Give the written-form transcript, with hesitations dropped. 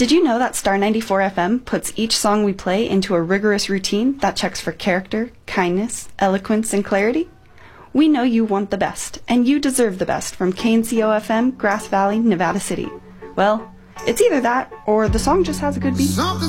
Did you know that Star 94 FM puts each song we play into a rigorous routine that checks for character, kindness, eloquence, and clarity? We know you want the best, and you deserve the best from KNCO FM, Grass Valley, Nevada City. Well, it's either that, or the song just has a good beat. Something